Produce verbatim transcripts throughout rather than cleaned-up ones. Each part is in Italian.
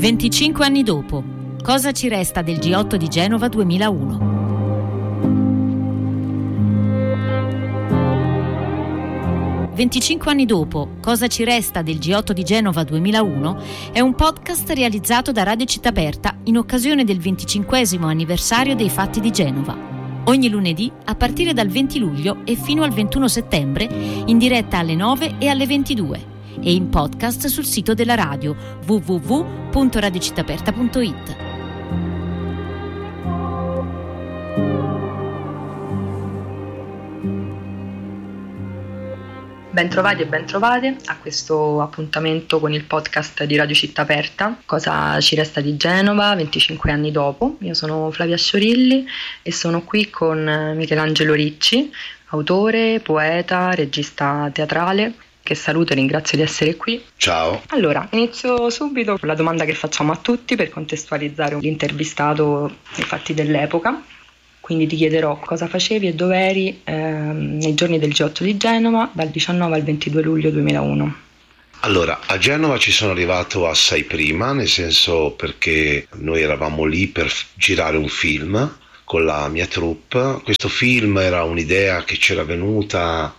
venticinque anni dopo, cosa ci resta del G otto di Genova duemilauno? venticinque anni dopo, cosa ci resta del G otto di Genova duemilauno è un podcast realizzato da Radio Città Aperta in occasione del venticinquesimo anniversario dei fatti di Genova. Ogni lunedì a partire dal venti luglio e fino al ventuno settembre, in diretta alle nove e alle ventidue e in podcast sul sito della radio w w w punto radiocittaperta punto i t. Bentrovati e bentrovate a questo appuntamento con il podcast di Radio Città Aperta. Cosa ci resta di Genova venticinque anni dopo? Io sono Flavia Sciorilli e sono qui con Michelangelo Ricci, autore, poeta, regista teatrale, che saluto e ringrazio di essere qui. Ciao. Allora, inizio subito con la domanda che facciamo a tutti per contestualizzare l'intervistato nei fatti dell'epoca. Quindi ti chiederò cosa facevi e dove eri ehm, nei giorni del G otto di Genova dal diciannove al ventidue luglio duemilauno. Allora, a Genova ci sono arrivato assai prima, nel senso perché noi eravamo lì per f- girare un film con la mia troupe. Questo film era un'idea che c'era venuta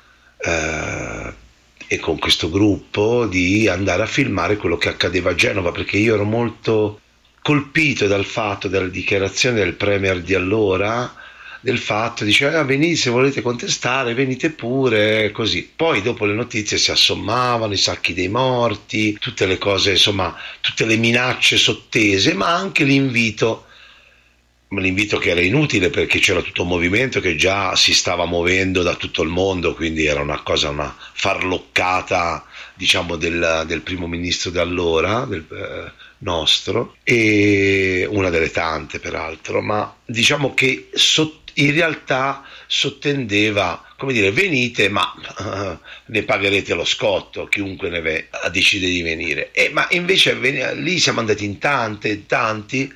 eh, e con questo gruppo di andare a filmare quello che accadeva a Genova, perché io ero molto colpito dal fatto della dichiarazione del premier di allora, del fatto, diceva ah, venite se volete contestare, venite pure, così. Poi dopo le notizie si assommavano, i sacchi dei morti, tutte le cose, insomma, tutte le minacce sottese, ma anche l'invito, l'invito che era inutile perché c'era tutto un movimento che già si stava muovendo da tutto il mondo, quindi era una cosa, una farloccata, diciamo, del, del primo ministro di allora, del eh, nostro, e una delle tante peraltro, ma diciamo che sott- in realtà sottendeva, come dire, venite ma uh, ne pagherete lo scotto, chiunque ne ve- decide di venire, e, ma invece ven- lì siamo andati in tante, in tanti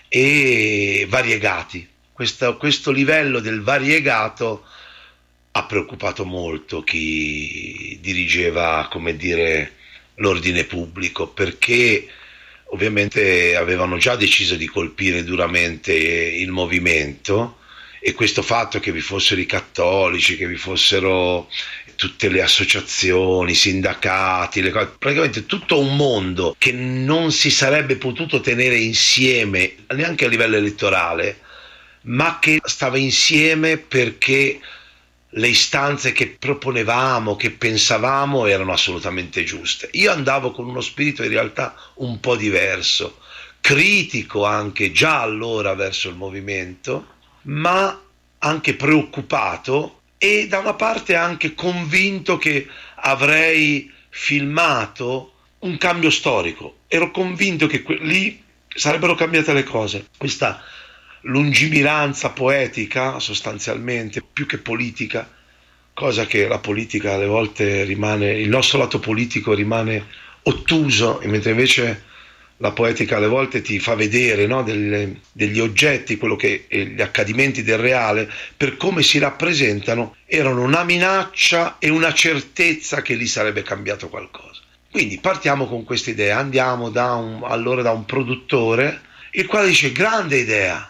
e variegati. Questo, questo livello del variegato ha preoccupato molto chi dirigeva, come dire, l'ordine pubblico, perché ovviamente avevano già deciso di colpire duramente il movimento, e questo fatto che vi fossero i cattolici, che vi fossero tutte le associazioni, i sindacati, le cose, praticamente tutto un mondo che non si sarebbe potuto tenere insieme neanche a livello elettorale, ma che stava insieme perché le istanze che proponevamo, che pensavamo, erano assolutamente giuste. Io andavo con uno spirito in realtà un po' diverso, critico anche già allora verso il movimento, ma anche preoccupato e da una parte anche convinto che avrei filmato un cambio storico. Ero convinto che que- lì sarebbero cambiate le cose. Questa lungimiranza poetica, sostanzialmente, più che politica, cosa che la politica alle volte rimane, il nostro lato politico rimane ottuso, mentre invece la poetica alle volte ti fa vedere, no, delle, degli oggetti, quello che gli accadimenti del reale, per come si rappresentano, erano una minaccia e una certezza che lì sarebbe cambiato qualcosa. Quindi partiamo con questa idea, andiamo da un, allora da un produttore, il quale dice grande idea,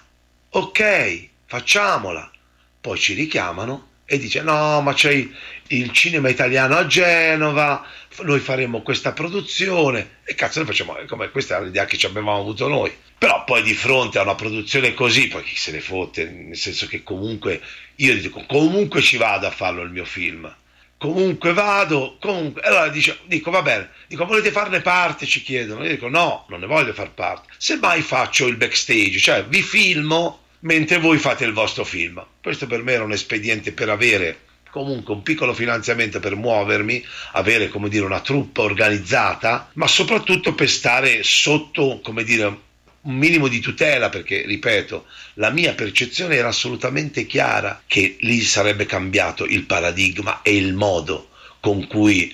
ok, facciamola. Poi ci richiamano e dice no, ma c'è il cinema italiano a Genova, noi faremo questa produzione, e cazzo noi facciamo, come questa era l'idea che ci avevamo avuto noi. Però poi di fronte a una produzione così, poi chi se ne fotte, nel senso che comunque io dico comunque ci vado a farlo il mio film, comunque vado, comunque. Allora dico, dico va bene, dico volete farne parte, ci chiedono, io dico no, non ne voglio far parte, semmai faccio il backstage, cioè vi filmo mentre voi fate il vostro film. Questo per me era un espediente per avere comunque un piccolo finanziamento per muovermi, avere, come dire, una troupe organizzata, ma soprattutto per stare sotto, come dire, un minimo di tutela, perché, ripeto, la mia percezione era assolutamente chiara che lì sarebbe cambiato il paradigma e il modo con cui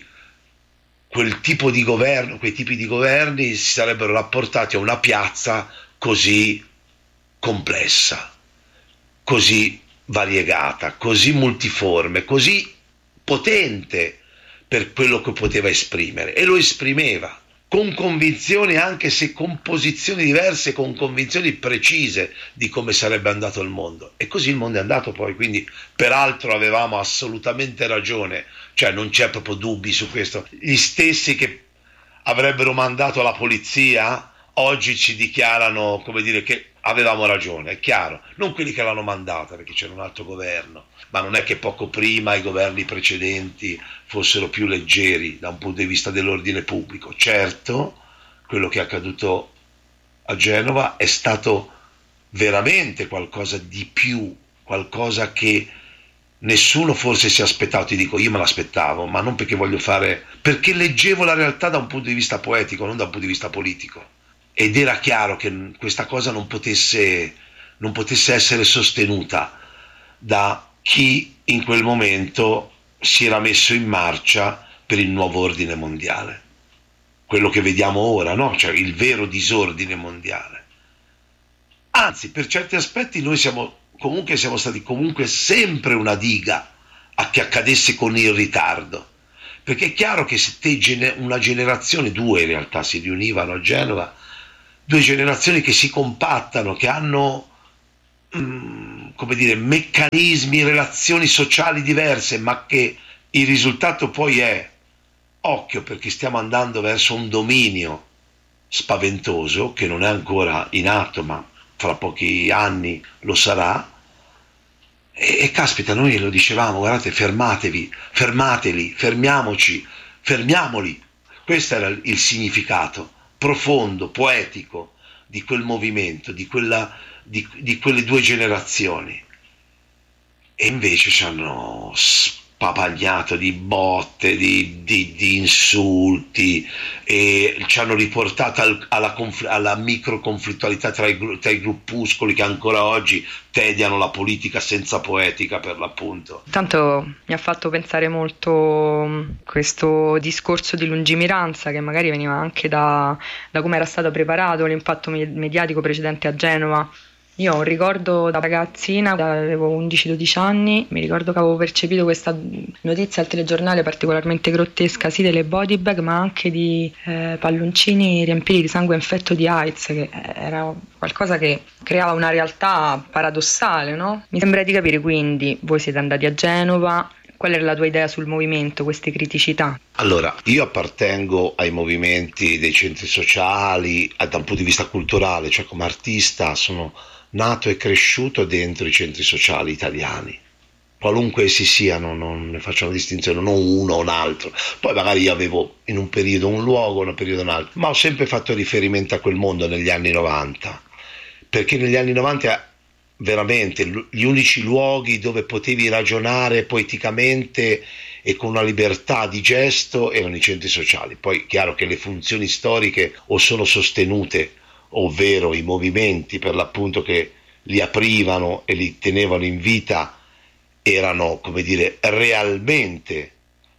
quel tipo di governo, quei tipi di governi si sarebbero rapportati a una piazza così complessa, così variegata, così multiforme, così potente per quello che poteva esprimere, e lo esprimeva. con convinzioni, anche se con posizioni diverse, con convinzioni precise di come sarebbe andato il mondo. E così il mondo è andato poi, quindi peraltro avevamo assolutamente ragione, cioè non c'è proprio dubbi su questo. Gli stessi che avrebbero mandato la polizia oggi ci dichiarano, come dire, che avevamo ragione, è chiaro, non quelli che l'hanno mandata perché c'era un altro governo, ma non è che poco prima i governi precedenti fossero più leggeri da un punto di vista dell'ordine pubblico. Certo, quello che è accaduto a Genova è stato veramente qualcosa di più, qualcosa che nessuno forse si è aspettato. Ti dico, io me l'aspettavo, ma non perché voglio fare, perché leggevo la realtà da un punto di vista poetico, non da un punto di vista politico. Ed era chiaro che questa cosa non potesse, non potesse essere sostenuta da chi in quel momento si era messo in marcia per il nuovo ordine mondiale. Quello che vediamo ora, no? Cioè il vero disordine mondiale. Anzi, per certi aspetti noi siamo comunque siamo stati comunque sempre una diga a che accadesse con il ritardo. Perché è chiaro che se te gene- una generazione, due in realtà si riunivano a Genova, due generazioni che si compattano, che hanno, mm, come dire, meccanismi, relazioni sociali diverse, ma che il risultato poi è, occhio perché stiamo andando verso un dominio spaventoso, che non è ancora in atto, ma fra pochi anni lo sarà, e, e caspita, noi lo dicevamo, guardate, fermatevi, fermateli, fermiamoci, fermiamoli. Questo era il significato profondo, poetico di quel movimento, di, quella, di, di quelle due generazioni. E invece ci hanno spapagnato di botte, di, di, di insulti, e ci hanno riportato al, alla, alla microconflittualità tra i, tra i gruppuscoli che ancora oggi tediano la politica senza poetica, per l'appunto. Tanto mi ha fatto pensare molto questo discorso di lungimiranza, che magari veniva anche da, da come era stato preparato l'impatto mediatico precedente a Genova. Io ho un ricordo da ragazzina, avevo undici dodici anni, mi ricordo che avevo percepito questa notizia al telegiornale particolarmente grottesca, sì delle body bag, ma anche di eh, palloncini riempiti di sangue infetto di AIDS, che era qualcosa che creava una realtà paradossale, no? Mi sembra di capire, quindi voi siete andati a Genova, qual era la tua idea sul movimento, queste criticità? Allora, io appartengo ai movimenti dei centri sociali da un punto di vista culturale, cioè come artista sono nato e cresciuto dentro i centri sociali italiani, qualunque essi siano, non ne facciamo distinzione, non uno o un altro. Poi magari io avevo in un periodo un luogo, in un periodo un altro, ma ho sempre fatto riferimento a quel mondo negli anni novanta, perché negli anni novanta veramente gli unici luoghi dove potevi ragionare poeticamente e con una libertà di gesto erano i centri sociali. Poi è chiaro che le funzioni storiche o sono sostenute, ovvero i movimenti per l'appunto che li aprivano e li tenevano in vita erano, come dire, realmente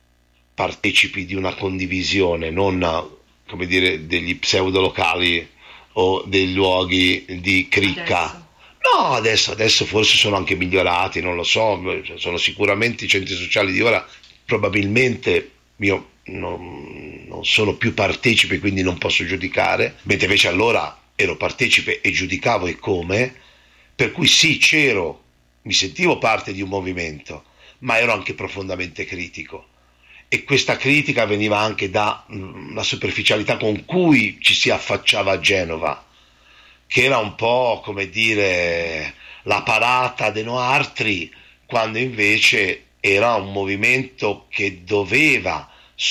partecipi di una condivisione, non, come dire, degli pseudolocali o dei luoghi di cricca. Adesso. No, adesso, adesso forse sono anche migliorati, non lo so, sono sicuramente i centri sociali di ora, probabilmente io non, non sono più partecipe, quindi non posso giudicare, mentre invece allora ero partecipe e giudicavo e come, per cui sì, c'ero, mi sentivo parte di un movimento, ma ero anche profondamente critico. E questa critica veniva anche dalla superficialità con cui ci si affacciava a Genova, che era un po', come dire, la parata de Noartri, quando invece era un movimento che doveva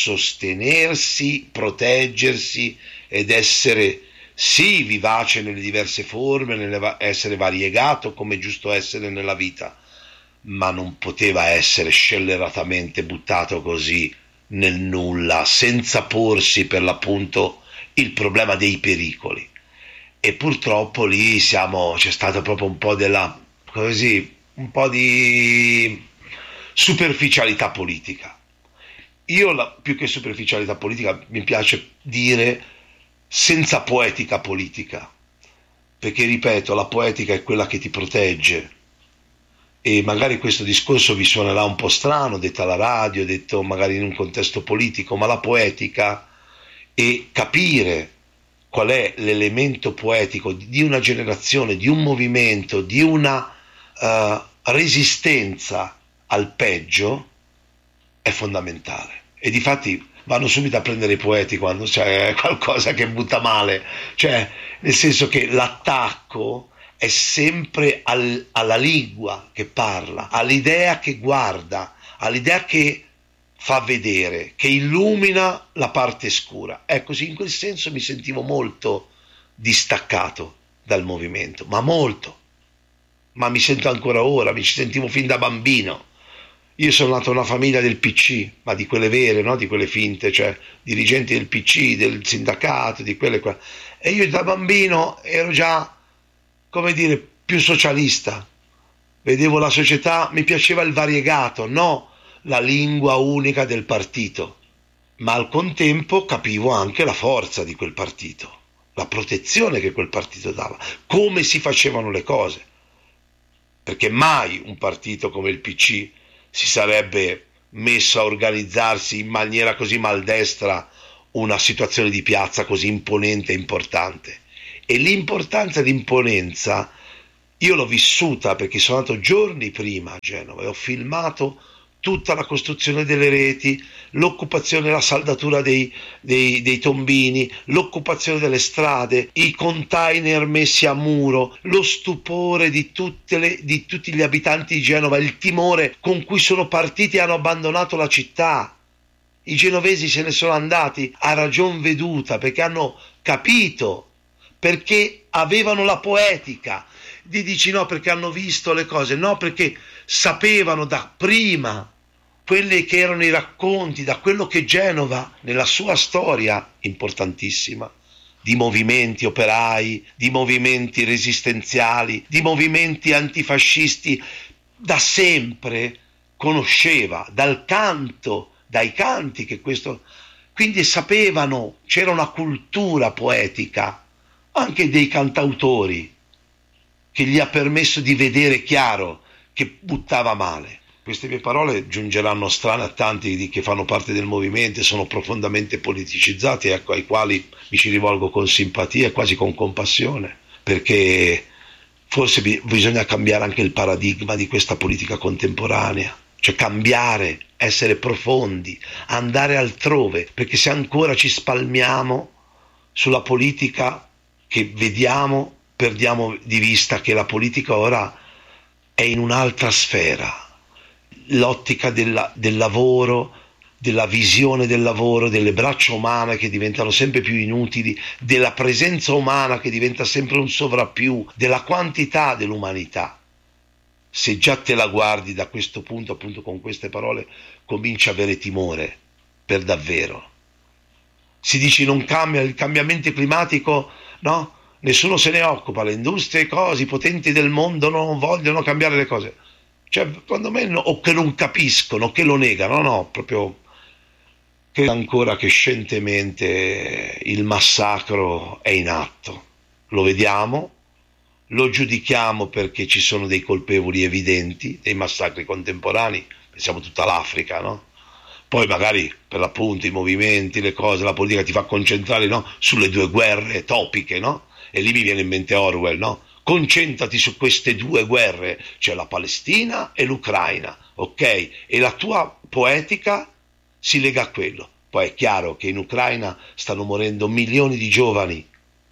sostenersi, proteggersi ed essere sì vivace nelle diverse forme, nelle, essere variegato come è giusto essere nella vita, ma non poteva essere scelleratamente buttato così nel nulla, senza porsi per l'appunto il problema dei pericoli. E purtroppo lì siamo, c'è stato proprio un po' della, così, un po' di superficialità politica. Io la, più che superficialità politica mi piace dire senza poetica politica, perché ripeto, la poetica è quella che ti protegge. E magari questo discorso vi suonerà un po' strano, detto alla radio, detto magari in un contesto politico, ma la poetica e capire qual è l'elemento poetico di una generazione, di un movimento, di una uh, resistenza al peggio è fondamentale. E difatti vanno subito a prendere i poeti quando c'è qualcosa che butta male, cioè nel senso che l'attacco è sempre al, alla lingua che parla, all'idea che guarda, all'idea che fa vedere, che illumina la parte scura. Ecco, in quel senso mi sentivo molto distaccato dal movimento, ma molto, ma mi sento ancora ora, mi ci sentivo fin da bambino. Io sono nato in una famiglia del P C, ma di quelle vere, no? Di quelle finte, cioè dirigenti del P C, del sindacato, di quelle qua. E io da bambino ero già, come dire, più socialista. Vedevo la società, mi piaceva il variegato, no la lingua unica del partito, ma al contempo capivo anche la forza di quel partito, la protezione che quel partito dava, come si facevano le cose, perché mai un partito come il P C si sarebbe messo a organizzarsi in maniera così maldestra una situazione di piazza così imponente e importante. E l'importanza di imponenza io l'ho vissuta perché sono andato giorni prima a Genova e ho filmato tutta la costruzione delle reti, l'occupazione e la saldatura dei, dei, dei tombini, l'occupazione delle strade, i container messi a muro, lo stupore di, tutte le, di tutti gli abitanti di Genova, il timore con cui sono partiti e hanno abbandonato la città. I genovesi se ne sono andati a ragion veduta perché hanno capito, perché avevano la poetica. Di dici no perché hanno visto le cose, no perché sapevano da prima quelli che erano i racconti, da quello che Genova nella sua storia importantissima, di movimenti operai, di movimenti resistenziali, di movimenti antifascisti, da sempre conosceva, dal canto, dai canti che questo, quindi sapevano, c'era una cultura poetica, anche dei cantautori, che gli ha permesso di vedere chiaro che buttava male. Queste mie parole giungeranno strane a tanti di che fanno parte del movimento e sono profondamente politicizzati, ecco, ai quali mi ci rivolgo con simpatia e quasi con compassione, perché forse bi- bisogna cambiare anche il paradigma di questa politica contemporanea, cioè cambiare, essere profondi, andare altrove, perché se ancora ci spalmiamo sulla politica che vediamo, perdiamo di vista che la politica ora è in un'altra sfera. L'ottica della, del lavoro, della visione del lavoro, delle braccia umane che diventano sempre più inutili, della presenza umana che diventa sempre un sovrappiù, della quantità dell'umanità. Se già te la guardi da questo punto, appunto con queste parole, cominci a avere timore, per davvero. Si dice non cambia, il cambiamento climatico, no? Nessuno se ne occupa, le industrie e cose, i potenti del mondo non vogliono cambiare le cose. Cioè, secondo me, no, o che non capiscono, che lo negano, no, proprio credo ancora che scientemente il massacro è in atto. Lo vediamo, lo giudichiamo perché ci sono dei colpevoli evidenti, dei massacri contemporanei, pensiamo tutta l'Africa, no? Poi magari, per l'appunto, i movimenti, le cose, la politica ti fa concentrare, no, sulle due guerre topiche, no? E lì mi viene in mente Orwell, no? Concentrati su queste due guerre, cioè la Palestina e l'Ucraina, ok? E la tua poetica si lega a quello. Poi è chiaro che in Ucraina stanno morendo milioni di giovani,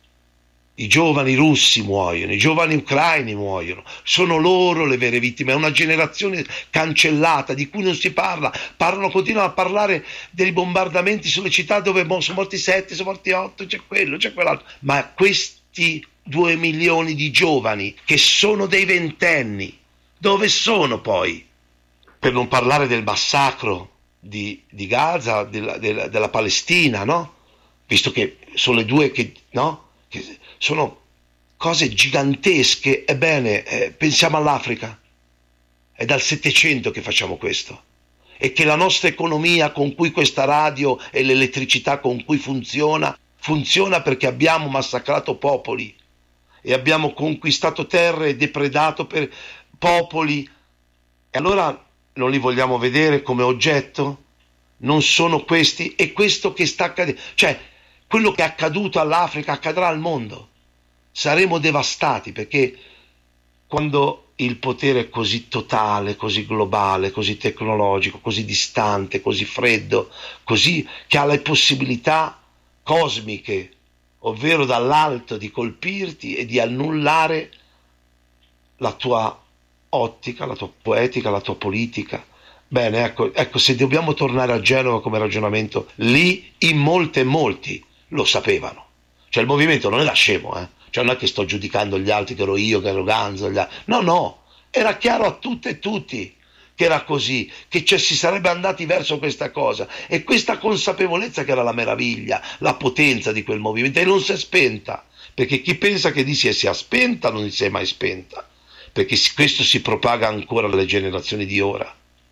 i giovani russi muoiono, i giovani ucraini muoiono, sono loro le vere vittime, è una generazione cancellata di cui non si parla, parlano, continuano a parlare dei bombardamenti sulle città dove sono morti sette, sono morti otto, c'è quello, c'è quell'altro, ma questi due milioni di giovani che sono dei ventenni, dove sono poi? Per non parlare del massacro di, di Gaza, della, della, della Palestina, no? Visto che sono le due che, no? Che sono cose gigantesche. Ebbene, eh, pensiamo all'Africa, è dal Settecento che facciamo questo, e che la nostra economia con cui questa radio e l'elettricità con cui funziona, funziona perché abbiamo massacrato popoli e abbiamo conquistato terre e depredato per popoli, e allora non li vogliamo vedere come oggetto? Non sono questi? E questo che sta accadendo, cioè quello che è accaduto all'Africa accadrà al mondo. Saremo devastati, perché quando il potere è così totale, così globale, così tecnologico, così distante, così freddo, così che ha le possibilità cosmiche, ovvero dall'alto, di colpirti e di annullare la tua ottica, la tua poetica, la tua politica. Bene, ecco, ecco, se dobbiamo tornare a Genova come ragionamento, lì in molte e molti lo sapevano. Cioè il movimento non era scemo, eh? Cioè non è che sto giudicando gli altri, che ero io, che ero Ganzo, gli altri. No, no, era chiaro a tutte e tutti che era così, che cioè, si sarebbe andati verso questa cosa, e questa consapevolezza che era la meraviglia, la potenza di quel movimento, e non si è spenta, perché chi pensa che di sé sia spenta non si è mai spenta, perché questo si propaga ancora alle generazioni di ora.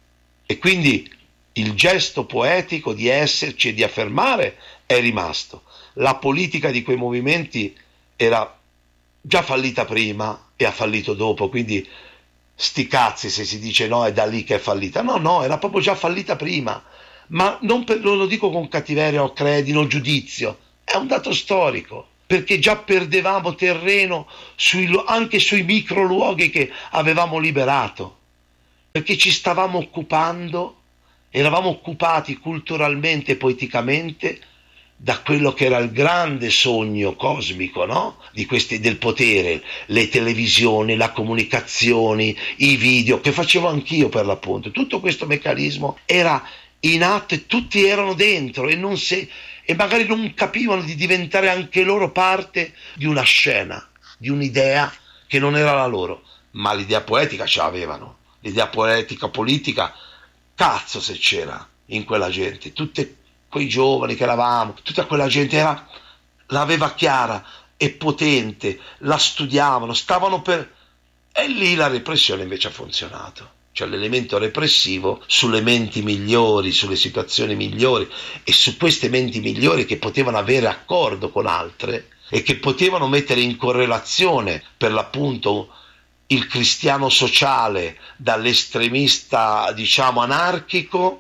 E quindi il gesto poetico di esserci e di affermare è rimasto. La politica di quei movimenti era già fallita prima e ha fallito dopo, quindi sti cazzi se si dice no è da lì che è fallita. No, no, era proprio già fallita prima, ma non, per, non lo dico con cattiveria o credine o giudizio, è un dato storico, perché già perdevamo terreno sui, anche sui micro luoghi che avevamo liberato, perché ci stavamo occupando, eravamo occupati culturalmente e poeticamente da quello che era il grande sogno cosmico, no? Di questi, del potere, le televisioni, la comunicazione, i video, che facevo anch'io per l'appunto. Tutto questo meccanismo era in atto e tutti erano dentro e, non se, e magari non capivano di diventare anche loro parte di una scena, di un'idea che non era la loro, ma l'idea poetica ce l'avevano, l'idea poetica politica, cazzo se c'era in quella gente, tutte quei giovani che eravamo, tutta quella gente era, l'aveva chiara e potente, la studiavano, stavano per... E lì la repressione invece ha funzionato, cioè l'elemento repressivo sulle menti migliori, sulle situazioni migliori e su queste menti migliori che potevano avere accordo con altre e che potevano mettere in correlazione per l'appunto il cristiano sociale dall'estremista, diciamo, anarchico.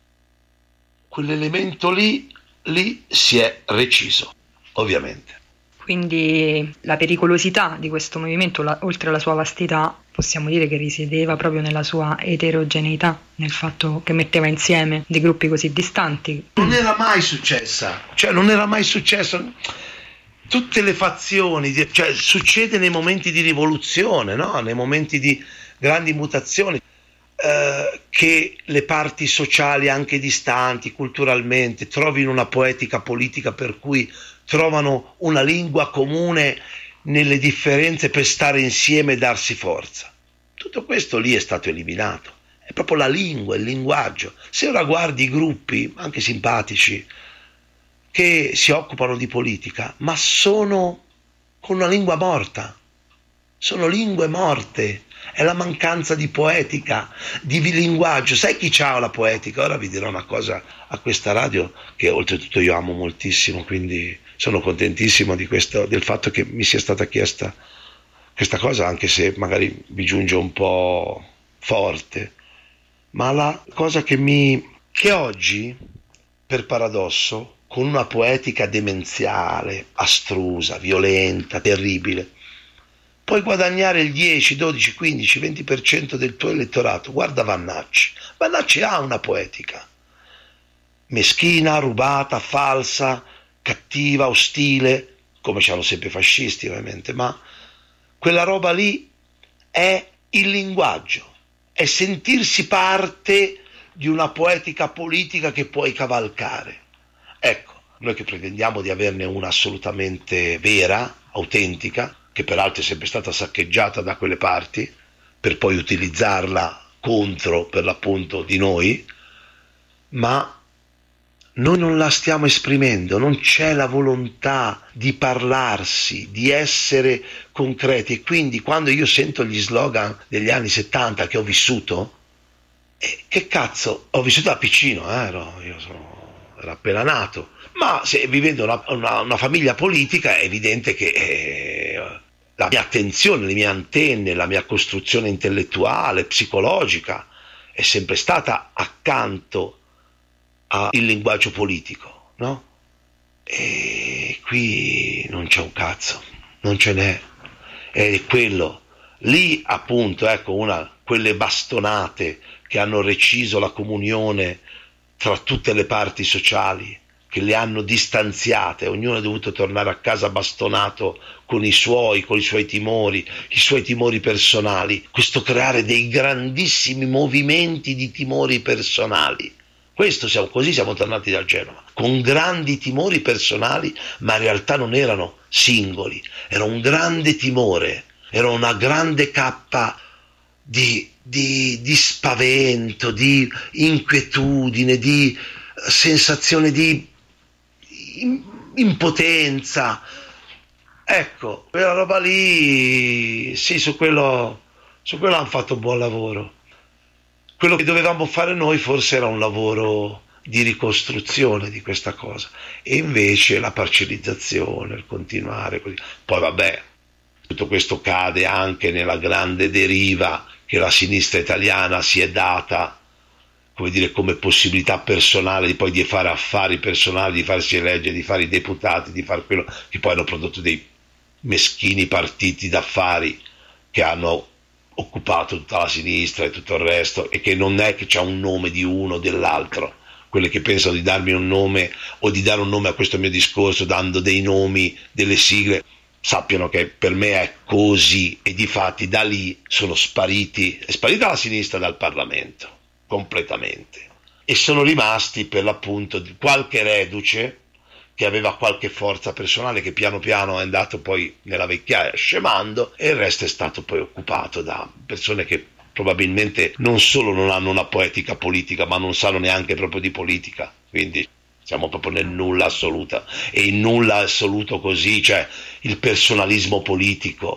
Quell'elemento lì, lì si è reciso, ovviamente. Quindi la pericolosità di questo movimento, la, oltre alla sua vastità, possiamo dire che risiedeva proprio nella sua eterogeneità, nel fatto che metteva insieme dei gruppi così distanti. Non era mai successa, cioè non era mai successo. Tutte le fazioni, cioè succede nei momenti di rivoluzione, no? Nei momenti di grandi mutazioni. Eh, che le parti sociali anche distanti culturalmente trovino una poetica politica per cui trovano una lingua comune nelle differenze per stare insieme e darsi forza. Tutto questo lì è stato eliminato, è proprio la lingua, il linguaggio. Se ora guardi i gruppi anche simpatici che si occupano di politica, ma sono con una lingua morta, sono lingue morte. È la mancanza di poetica, di linguaggio. Sai chi c'ha la poetica? Ora vi dirò una cosa a questa radio che oltretutto io amo moltissimo, quindi sono contentissimo di questo, del fatto che mi sia stata chiesta questa cosa, anche se magari vi giunge un po' forte. Ma la cosa che mi che oggi, per paradosso, con una poetica demenziale, astrusa, violenta, terribile, puoi guadagnare il dieci, dodici, quindici, venti per cento del tuo elettorato. Guarda Vannacci. Vannacci ha una poetica meschina, rubata, falsa, cattiva, ostile, come c'hanno sempre i fascisti ovviamente, ma quella roba lì è il linguaggio, è sentirsi parte di una poetica politica che puoi cavalcare. Ecco, noi che pretendiamo di averne una assolutamente vera, autentica, che peraltro è sempre stata saccheggiata da quelle parti, per poi utilizzarla contro, per l'appunto, di noi, ma noi non la stiamo esprimendo, non c'è la volontà di parlarsi, di essere concreti. E quindi quando io sento gli slogan degli anni settanta che ho vissuto, eh, che cazzo, ho vissuto da piccino, eh, ero, io sono, ero appena nato, ma se vivendo una, una, una famiglia politica è evidente che... Eh, la mia attenzione, le mie antenne, la mia costruzione intellettuale, psicologica è sempre stata accanto al linguaggio politico, no? E qui non c'è un cazzo, non ce n'è. È quello. Lì appunto, ecco, una, quelle bastonate che hanno reciso la comunione tra tutte le parti sociali, che le hanno distanziate, ognuno è dovuto tornare a casa bastonato con i suoi, con i suoi timori, i suoi timori personali, questo creare dei grandissimi movimenti di timori personali. Questo siamo, così siamo tornati da Genova, con grandi timori personali, ma in realtà non erano singoli, era un grande timore, era una grande cappa di, di, di spavento, di inquietudine, di sensazione di impotenza. Ecco, quella roba lì, sì, su quello, su quello hanno fatto un buon lavoro. Quello che dovevamo fare noi forse era un lavoro di ricostruzione di questa cosa, e invece la parcellizzazione, il continuare così. Poi vabbè, tutto questo cade anche nella grande deriva che la sinistra italiana si è data, come dire, come possibilità personale di poi di fare affari personali, di farsi eleggere, di fare i deputati, di fare quello, che poi hanno prodotto dei meschini partiti d'affari che hanno occupato tutta la sinistra e tutto il resto, e che non è che c'è un nome di uno o dell'altro. Quelle che pensano di darmi un nome o di dare un nome a questo mio discorso dando dei nomi, delle sigle, sappiano che per me è così, e difatti da lì sono spariti, è sparita la sinistra dal Parlamento completamente, e sono rimasti per l'appunto qualche reduce che aveva qualche forza personale, che piano piano è andato poi nella vecchiaia scemando, e il resto è stato poi occupato da persone che probabilmente non solo non hanno una poetica politica, ma non sanno neanche proprio di politica, quindi siamo proprio nel nulla assoluta, e in nulla assoluto così, cioè il personalismo politico,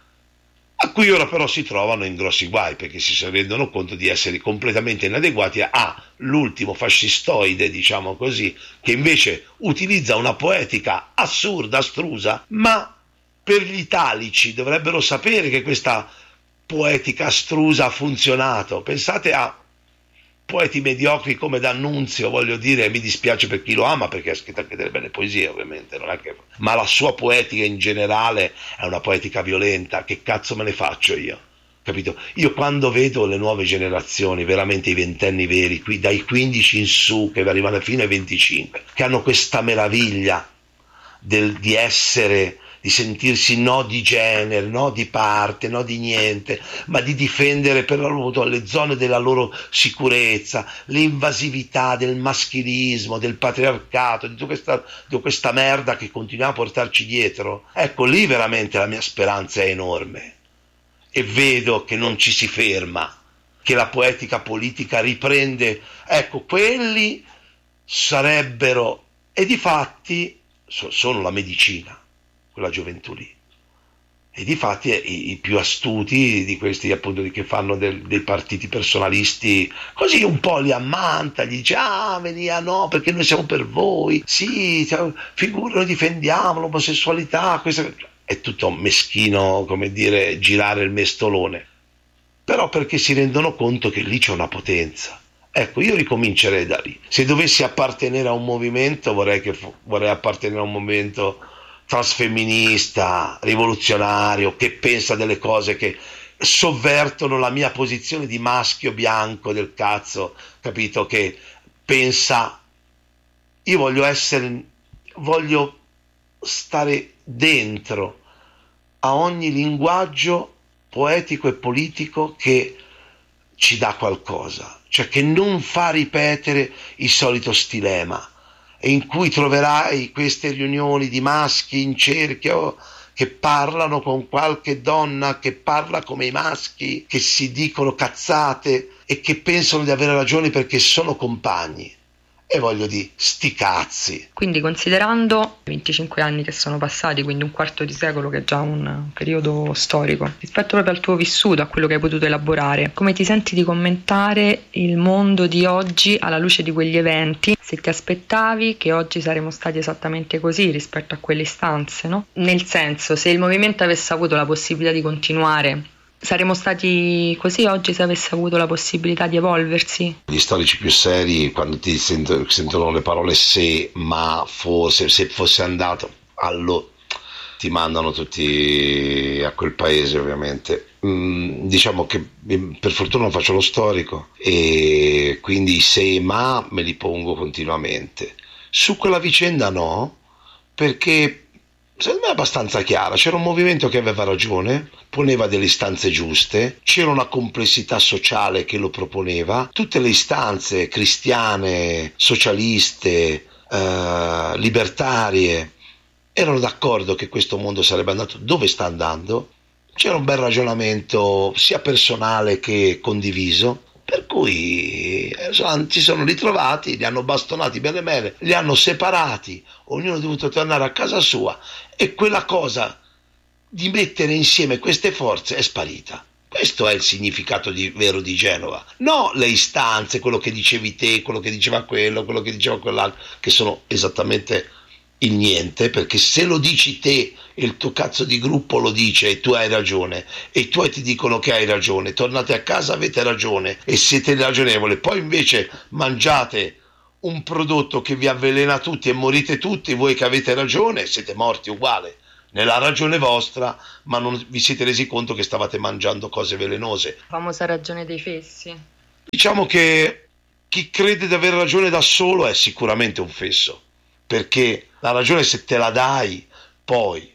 a cui ora però si trovano in grossi guai, perché si rendono conto di essere completamente inadeguati a l'ultimo fascistoide, diciamo così, che invece utilizza una poetica assurda, astrusa, ma per gli italici dovrebbero sapere che questa poetica astrusa ha funzionato. Pensate a poeti mediocri come D'Annunzio, voglio dire, mi dispiace per chi lo ama, perché ha scritto anche delle belle poesie, ovviamente, non è che... ma la sua poetica in generale è una poetica violenta. Che cazzo me ne faccio io? Capito? Io quando vedo le nuove generazioni, veramente i ventenni veri, qui dai quindici in su, che arrivano fino ai venticinque, che hanno questa meraviglia del, di essere, di sentirsi no di genere, no di parte, no di niente, ma di difendere per loro le zone della loro sicurezza, l'invasività del maschilismo, del patriarcato, di tutta questa, di questa merda che continuiamo a portarci dietro. Ecco, lì veramente la mia speranza è enorme, e vedo che non ci si ferma, che la poetica politica riprende. Ecco, quelli sarebbero, e difatti sono la medicina, quella gioventù lì, e difatti i, i più astuti di questi appunto che fanno del, dei partiti personalisti così un po' li ammanta, gli dice ah venia no perché noi siamo per voi, sì figura, noi difendiamo l'omosessualità, questo è tutto meschino, come dire, girare il mestolone, però perché si rendono conto che lì c'è una potenza. Ecco, io ricomincerei da lì. Se dovessi appartenere a un movimento, vorrei che vorrei appartenere a un movimento transfemminista, rivoluzionario, che pensa delle cose che sovvertono la mia posizione di maschio bianco del cazzo, capito? Che pensa, io voglio essere, voglio stare dentro a ogni linguaggio poetico e politico che ci dà qualcosa, cioè che non fa ripetere il solito stilema, e in cui troverai queste riunioni di maschi in cerchio che parlano con qualche donna che parla come i maschi, che si dicono cazzate e che pensano di avere ragione perché sono compagni. E voglio dire, sti cazzi. Quindi, considerando i venticinque anni che sono passati, quindi un quarto di secolo, che è già un periodo storico, rispetto proprio al tuo vissuto, a quello che hai potuto elaborare, come ti senti di commentare il mondo di oggi alla luce di quegli eventi? Se ti aspettavi che oggi saremmo stati esattamente così rispetto a quelle istanze, no? Nel senso, se il movimento avesse avuto la possibilità di continuare, saremmo stati così oggi se avesse avuto la possibilità di evolversi? Gli storici più seri, quando ti sento, sentono le parole se, ma, forse, se fosse andato, allo ti mandano tutti a quel paese, ovviamente. Mm, diciamo che per fortuna non faccio lo storico e quindi i se e ma me li pongo continuamente. Su quella vicenda no, perché secondo me è abbastanza chiara. C'era un movimento che aveva ragione, poneva delle istanze giuste, c'era una complessità sociale che lo proponeva, tutte le istanze cristiane, socialiste, eh, libertarie erano d'accordo che questo mondo sarebbe andato dove sta andando. C'era un bel ragionamento sia personale che condiviso, per cui eh, si sono ritrovati, li hanno bastonati bene bene, li hanno separati, ognuno è dovuto tornare a casa sua e quella cosa di mettere insieme queste forze è sparita. Questo è il significato di, vero di Genova, no le istanze, quello che dicevi te, quello che diceva quello, quello che diceva quell'altro, che sono esattamente il niente, perché se lo dici te e il tuo cazzo di gruppo lo dice e tu hai ragione e i tuoi ti dicono che hai ragione, tornate a casa, avete ragione e siete ragionevoli, poi invece mangiate un prodotto che vi avvelena tutti e morite tutti, voi che avete ragione siete morti uguale nella ragione vostra, ma non vi siete resi conto che stavate mangiando cose velenose. La famosa ragione dei fessi. Diciamo che chi crede di avere ragione da solo è sicuramente un fesso, perché la ragione, se te la dai, poi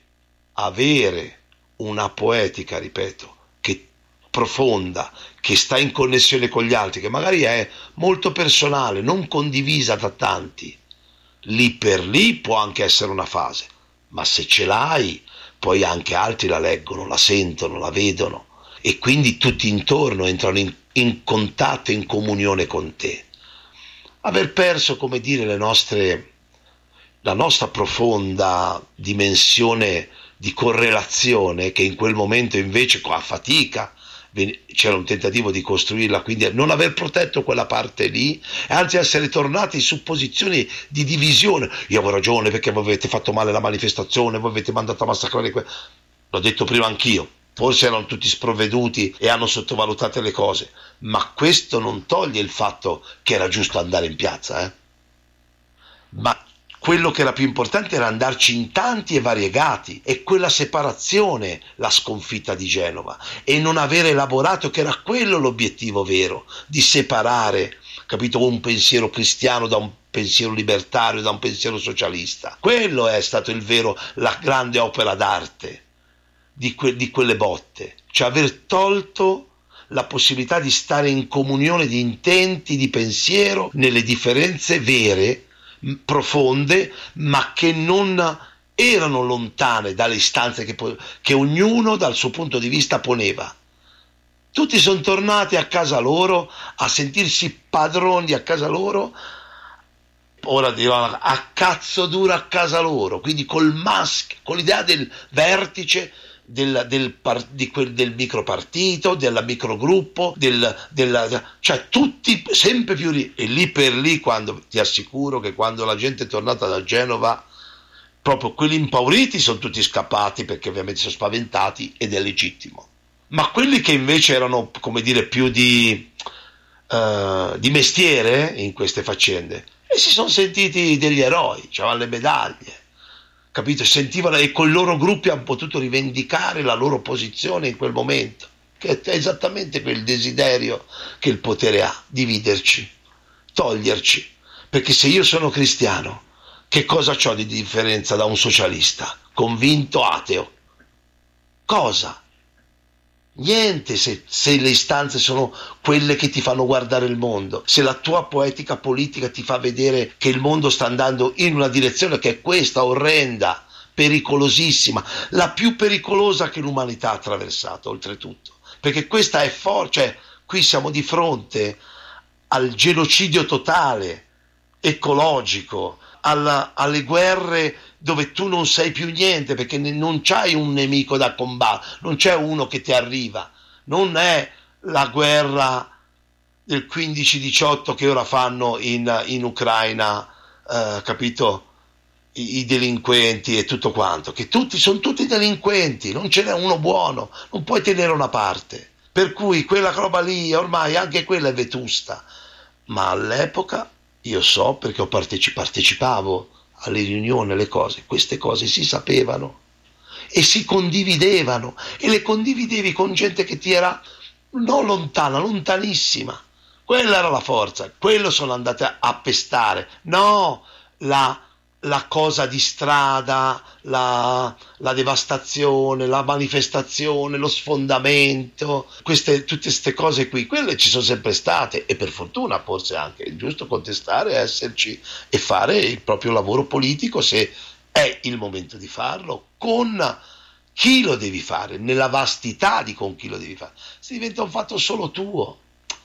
avere una poetica, ripeto, che profonda, che sta in connessione con gli altri, che magari è molto personale, non condivisa da tanti, lì per lì può anche essere una fase, ma se ce l'hai, poi anche altri la leggono, la sentono, la vedono e quindi tutti intorno entrano in, in contatto, in comunione con te. Aver perso, come dire, le nostre... la nostra profonda dimensione di correlazione, che in quel momento invece a fatica c'era un tentativo di costruirla, quindi non aver protetto quella parte lì, e anzi essere tornati su posizioni di divisione. Io avevo ragione perché voi avete fatto male la manifestazione, voi avete mandato a massacrare que... l'ho detto prima anch'io, forse erano tutti sprovveduti e hanno sottovalutato le cose, ma questo non toglie il fatto che era giusto andare in piazza, eh? Ma quello che era più importante era andarci in tanti e variegati, e quella separazione la sconfitta di Genova, e non aver elaborato che era quello l'obiettivo vero, di separare, capito, un pensiero cristiano da un pensiero libertario, da un pensiero socialista. Quello è stato il vero, la grande opera d'arte di, que, di quelle botte, cioè aver tolto la possibilità di stare in comunione di intenti, di pensiero, nelle differenze vere, profonde, ma che non erano lontane dalle istanze che, che ognuno dal suo punto di vista poneva. Tutti sono tornati a casa loro a sentirsi padroni a casa loro, ora dirò a cazzo duro a casa loro, quindi col maschio, con l'idea del vertice del, del, di quel, del micropartito, del microgruppo, del, del, cioè tutti sempre più lì, e lì per lì, quando ti assicuro che quando la gente è tornata da Genova, proprio quelli impauriti sono tutti scappati perché ovviamente sono spaventati, ed è legittimo, ma quelli che invece erano, come dire, più di, uh, di mestiere in queste faccende, e si sono sentiti degli eroi, avevano le medaglie, capito? Sentivano, e con i loro gruppi hanno potuto rivendicare la loro posizione in quel momento, che è esattamente quel desiderio che il potere ha, dividerci, toglierci, perché se io sono cristiano, che cosa c'ho di differenza da un socialista convinto ateo? Cosa? Niente, se, se le istanze sono quelle che ti fanno guardare il mondo, se la tua poetica politica ti fa vedere che il mondo sta andando in una direzione che è questa, orrenda, pericolosissima, la più pericolosa che l'umanità ha attraversato, oltretutto, perché questa è forte, cioè qui siamo di fronte al genocidio totale, ecologico, alla, alle guerre dove tu non sei più niente, perché non c'hai un nemico da combattere, non c'è uno che ti arriva, non è la guerra del quindici diciotto che ora fanno in, in Ucraina, eh, capito, I, i delinquenti e tutto quanto, che tutti sono tutti delinquenti, non ce n'è uno buono, non puoi tenere una parte, per cui quella roba lì ormai anche quella è vetusta, ma all'epoca io so, perché ho parteci- partecipavo alle riunioni, alle cose, queste cose si sapevano e si condividevano, e le condividevi con gente che ti era non lontana, lontanissima. Quella era la forza, quello sono andate a pestare, no la, la cosa di strada, la, la devastazione, la manifestazione, lo sfondamento, queste, tutte queste cose qui, quelle ci sono sempre state, e per fortuna forse anche è giusto contestare, esserci e fare il proprio lavoro politico se è il momento di farlo, con chi lo devi fare, nella vastità di con chi lo devi fare. Se diventa un fatto solo tuo,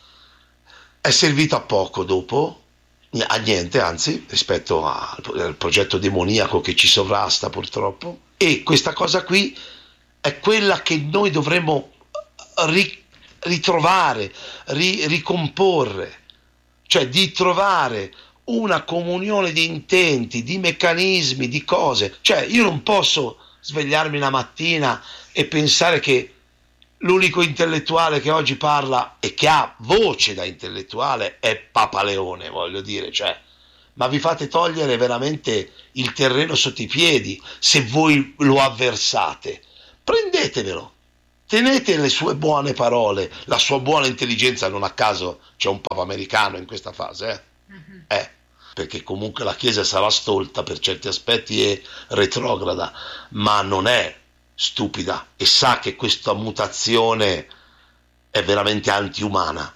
è servito a poco dopo, a niente anzi, rispetto al progetto demoniaco che ci sovrasta purtroppo, e questa cosa qui è quella che noi dovremmo ri- ritrovare, ri- ricomporre, cioè di trovare una comunione di intenti, di meccanismi, di cose. Cioè io non posso svegliarmi una mattina e pensare che l'unico intellettuale che oggi parla e che ha voce da intellettuale è Papa Leone, voglio dire, cioè, ma vi fate togliere veramente il terreno sotto i piedi se voi lo avversate. Prendetevelo, tenete le sue buone parole, la sua buona intelligenza. Non a caso c'è un Papa americano in questa fase, eh? Mm-hmm. eh perché comunque la Chiesa sarà stolta per certi aspetti e retrograda, ma non è stupida, e sa che questa mutazione è veramente antiumana.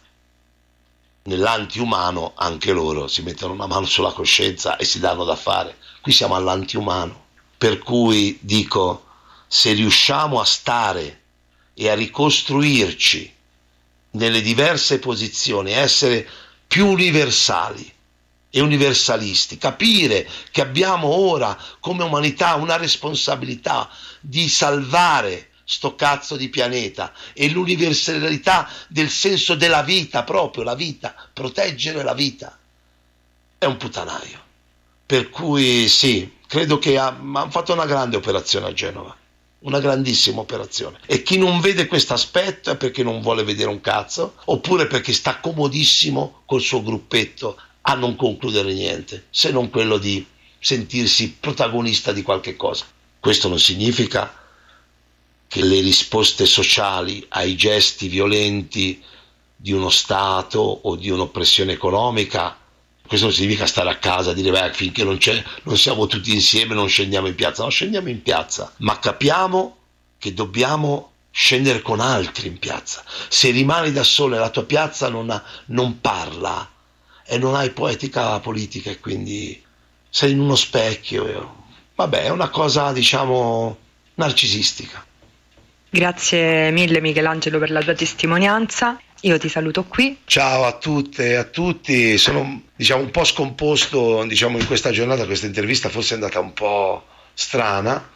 Nell'antiumano anche loro si mettono una mano sulla coscienza e si danno da fare. Qui siamo all'antiumano, per cui dico, se riusciamo a stare e a ricostruirci nelle diverse posizioni, a essere più universali e universalisti, capire che abbiamo ora come umanità una responsabilità di salvare sto cazzo di pianeta, e l'universalità del senso della vita, proprio la vita, proteggere la vita, è un puttanaio. Per cui sì, credo che hanno fatto una grande operazione a Genova, una grandissima operazione, e chi non vede questo aspetto è perché non vuole vedere un cazzo, oppure perché sta comodissimo col suo gruppetto a non concludere niente, se non quello di sentirsi protagonista di qualche cosa. Questo non significa che le risposte sociali ai gesti violenti di uno Stato o di un'oppressione economica, questo non significa stare a casa e dire beh, finché non, c'è, non siamo tutti insieme non scendiamo in piazza. No, scendiamo in piazza, ma capiamo che dobbiamo scendere con altri in piazza. Se rimani da solo e la tua piazza non, ha, non parla, e non hai poetica politica, e quindi sei in uno specchio. Vabbè, è una cosa, diciamo, narcisistica. Grazie mille Michelangelo per la tua testimonianza. Io ti saluto qui. Ciao a tutte e a tutti. Sono, diciamo, un po' scomposto, diciamo, in questa giornata. Questa intervista forse è andata un po' strana,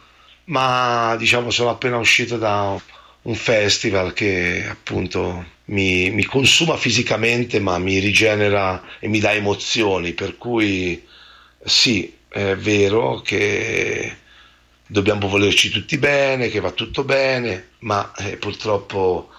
ma diciamo sono appena uscito da un festival che appunto mi, mi consuma fisicamente, ma mi rigenera e mi dà emozioni, per cui sì, è vero che dobbiamo volerci tutti bene, che va tutto bene, ma eh, purtroppo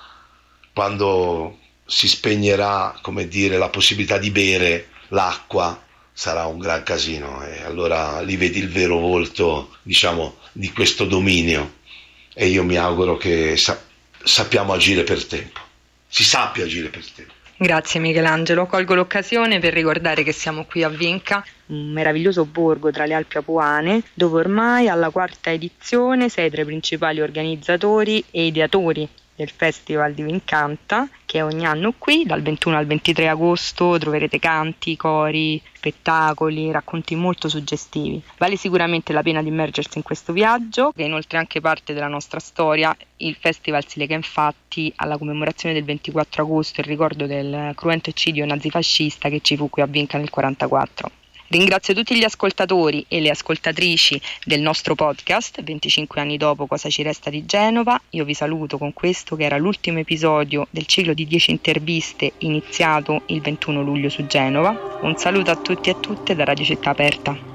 quando si spegnerà, come dire, la possibilità di bere l'acqua, sarà un gran casino, e allora lì vedi il vero volto, diciamo, di questo dominio. E io mi auguro che sa- sappiamo agire per tempo, si sappia agire per tempo. Grazie Michelangelo, colgo l'occasione per ricordare che siamo qui a Vinca, un meraviglioso borgo tra le Alpi Apuane, dove ormai alla quarta edizione sei tra i principali organizzatori e ideatori del Festival di Vincanta, che è ogni anno qui, dal ventuno al ventitré agosto troverete canti, cori, spettacoli, racconti molto suggestivi. Vale sicuramente la pena di immergersi in questo viaggio, che è inoltre anche parte della nostra storia. Il festival si lega infatti alla commemorazione del ventiquattro agosto, il ricordo del cruento eccidio nazifascista che ci fu qui a Vinca nel quarantaquattro. Ringrazio tutti gli ascoltatori e le ascoltatrici del nostro podcast venticinque anni dopo cosa ci resta di Genova. Io vi saluto con questo che era l'ultimo episodio del ciclo di dieci interviste iniziato il ventuno luglio su Genova. Un saluto a tutti e a tutte da Radio Città Aperta.